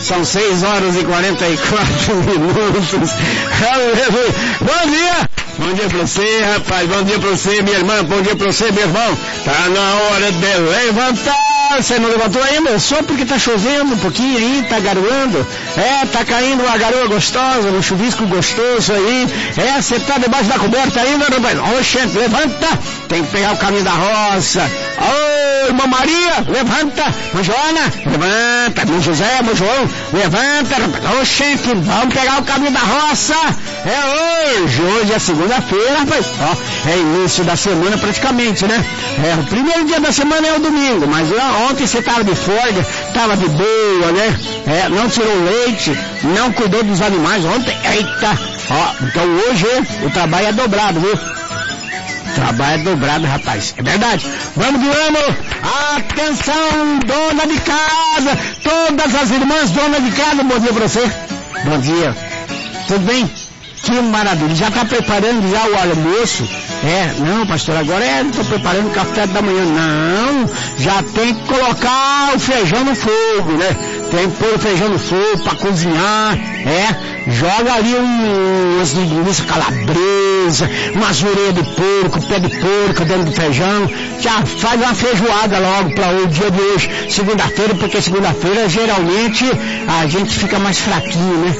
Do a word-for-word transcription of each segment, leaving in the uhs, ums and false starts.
São seis horas e quarenta e quatro minutos. Aleluia. Bom dia! Bom dia pra você, rapaz. Bom dia pra você, minha irmã. Bom dia pra você, meu irmão. Tá na hora de levantar. Você não levantou ainda? Só porque tá chovendo um pouquinho aí, tá garoando. É, tá caindo uma garoa gostosa, um chuvisco gostoso aí. É, você tá debaixo da coberta ainda, rapaz? Oxe, levanta. Tem que pegar o caminho da roça. Ô, irmã Maria, levanta. Mãe Joana, levanta. Mãe José, mãe João, levanta, rapaz. Oxe, vamos pegar o caminho da roça. É hoje. Hoje é segunda-feira, rapaz. Ó, é início da semana praticamente, né? É, o primeiro dia da semana é o domingo, mas ó, ontem você tava de folga, tava de boa, né? É, não tirou leite, não cuidou dos animais ontem. Eita! Ó, então hoje o trabalho é dobrado, viu? Trabalho é dobrado, rapaz. É verdade. Vamos de ano. Atenção, dona de casa. Todas as irmãs dona de casa. Bom dia pra você. Bom dia. Tudo bem? Que maravilha. Já tá preparando já o almoço? É, não, pastor, agora é, tô preparando o café da manhã. Não, já tem que colocar o feijão no fogo, né? Tem que pôr o feijão no fogo para cozinhar, é. Joga ali um, umas linguiças calabresa, umas orelhas de porco, pé de porco dentro do feijão. Já faz uma feijoada logo para o dia de hoje, segunda-feira, porque segunda-feira geralmente a gente fica mais fraquinho, né?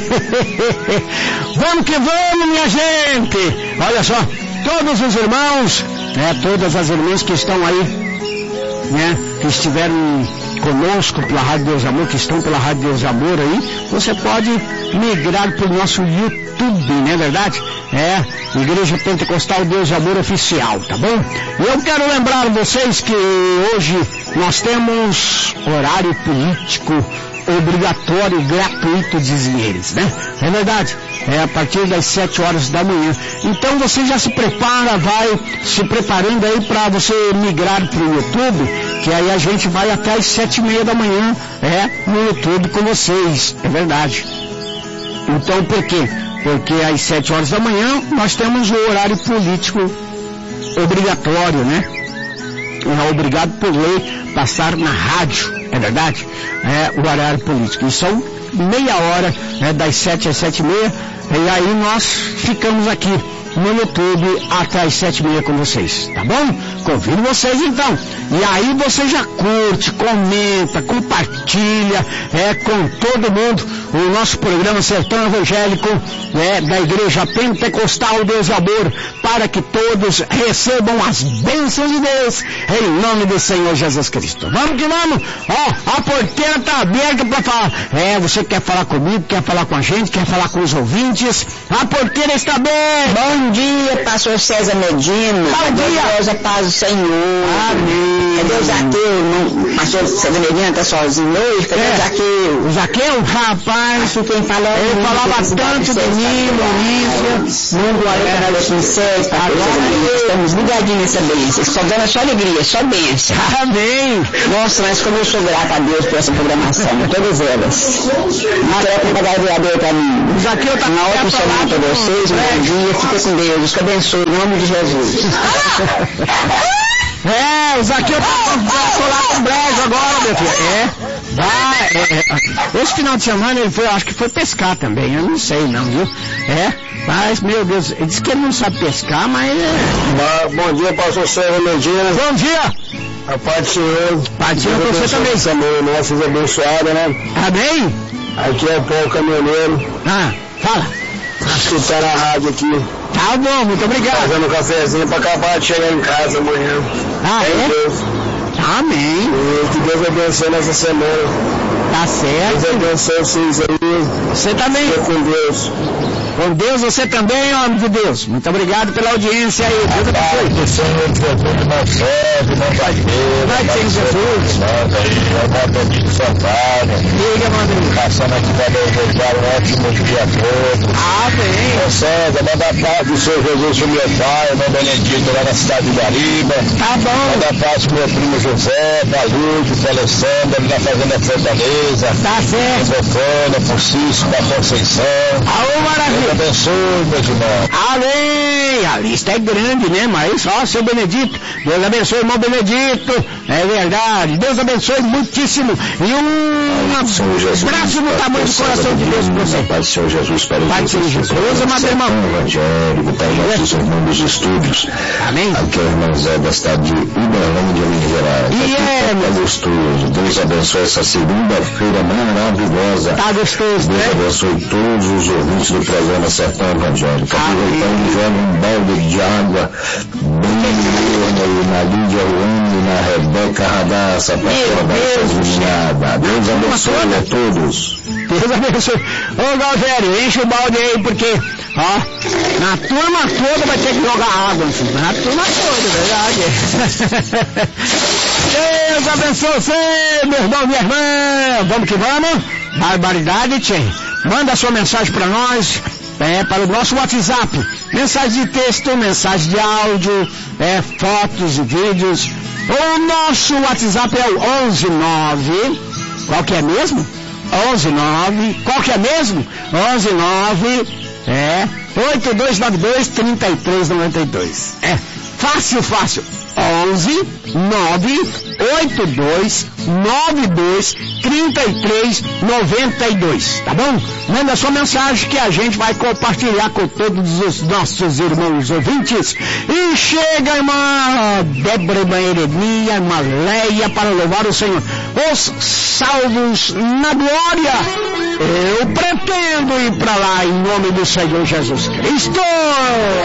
Vamos que vamos, minha gente! Olha só, todos os irmãos, né, todas as irmãs que estão aí, né, que estiveram conosco pela Rádio Deus Amor, que estão pela Rádio Deus Amor aí, você pode migrar para o nosso YouTube, não é verdade? É, Igreja Pentecostal Deus Amor Oficial, tá bom? E eu quero lembrar vocês que hoje nós temos horário político obrigatório e gratuito, dizem eles, né? É verdade, é a partir das sete horas da manhã. Então você já se prepara, vai se preparando aí para você migrar para o YouTube, que aí a gente vai até as sete e meia da manhã, é, no YouTube com vocês, é verdade. Então por quê? Porque às sete horas da manhã nós temos o horário político obrigatório, né? É obrigado por lei passar na rádio, é verdade? É o horário político. E são meia hora, né, das sete às sete e meia, e aí nós ficamos aqui no YouTube até as sete e meia com vocês, tá bom? Convido vocês então. E aí você já curte, comenta, compartilha, é, com todo mundo o nosso programa Sertão Evangélico, né, da Igreja Pentecostal Deus e Amor, para que todos recebam as bênçãos de Deus, em nome do Senhor Jesus Cristo. Vamos que vamos! Ó, a porteira tá aberta para falar. É, você quer falar comigo, quer falar com a gente, quer falar com os ouvintes? A porteira está aberta! Bom dia, pastor César Medina. Bom dia! Deus, a paz do Senhor. Amém! Cadê o Zaqueu? Não, pastor César Medina tá sozinho hoje? Cadê É. o Zaqueu? O Zaqueu, rapaz, Isso quem falou. ele falava tanto de mim, Maurício. Mundo aí, canal da Sucesso, pastor César Medina. Estamos ligadinhos nessa bênção. Só dando só alegria, só bênção. Amém! Nossa, mas como eu sou grato a Deus por essa programação, todas elas. Não quero pagar o vereador pra mim. O Zaqueu tá Uma ótima quer falar semana para com- vocês, um é. bom dia, fica com Deus, Deus que abençoe, em nome de Jesus. É, o Zaqueu vai colar com brejo agora, meu filho. É, vai. É, é. Esse final de semana ele foi, acho que foi pescar também, eu não sei não, viu? É, mas, meu Deus, ele disse que ele não sabe pescar, mas... É... Bom dia, pastor César Medina. Bom dia! A paz do Senhor. Paz do Senhor pra você também. Semana nossa abençoada, né? Amém? Aqui é o Paulo Caminhoneiro. Ah, fala. Escutando a rádio aqui. Tá bom, muito obrigado. Fazendo um cafezinho pra acabar de chegar em casa amanhã. Ah, Em é? Deus. Amém. E que Deus abençoe nessa semana. Tá Deus certo. abençoe vocês aí. Você também. Fica com Deus. Com Deus, você também, homem de Deus. Muito obrigado pela audiência aí. Deus abençoe. do Senhor Jesus na sede, na bateira. Vai que Jesus. Nós aí, é o Valdomiro Santana. Diga, Mandrinho. Passando aqui para desejar um ótimo dia a todos. Amém. Ô César, manda a paz do Senhor Jesus pro meu pai, o meu Benedito lá na cidade de Guariba. Tá bom. Manda a paz pro meu primo José, pra Lúcio, pra Alessandra, na Fazenda Fortaleza. Tá certo. Pro Fana, pro Cício, pra Conceição. Aô, maravilha. Deus abençoe, meus irmãos. Amém! A lista é grande, né? Mas, ó, seu Benedito, Deus abençoe, irmão Benedito, é verdade, Deus abençoe muitíssimo, e um abraço no tamanho do coração de Deus para você. Pai do Senhor Jesus, para Pai do Senhor Jesus, amado irmão. Evangélico, para os nossos irmãos dos estúdios. Amém. Aqui é o irmão Zé da cidade de Uberlândia, Minas Gerais. E é, meu gostoso. Deus abençoe essa segunda-feira maravilhosa. Tá gostoso, Deus né? abençoe todos os ouvintes do programa Sertão Evangélico. Aproveitando, joga um balde de água bem morna na Lídia Ruane, na Rebeca Radassa, para toda essa vizinhada. Deus abençoe a todos. Deus abençoe. Ô Galvério, enche o balde aí, porque, ó, na turma toda vai ter que jogar água, filho. Na turma toda, verdade. Deus abençoe você, meu irmão, minha irmã. Vamos que vamos. Barbaridade, tchê. Manda sua mensagem para nós, é, para o nosso WhatsApp. Mensagem de texto, mensagem de áudio, é, fotos e vídeos. O nosso WhatsApp é o onze nove. Qual que é mesmo? onze nove. Qual que é mesmo? onze nove. É. oito dois nove dois, três três nove dois. É. Fácil, fácil. onze nove oito dois nove dois três três nove dois, tá bom? Manda sua mensagem que a gente vai compartilhar com todos os nossos irmãos ouvintes. E chega, irmã Débora, irmã Erenia, irmã Leia, para louvar o Senhor. Os salvos na glória. Eu pretendo ir para lá em nome do Senhor Jesus Cristo.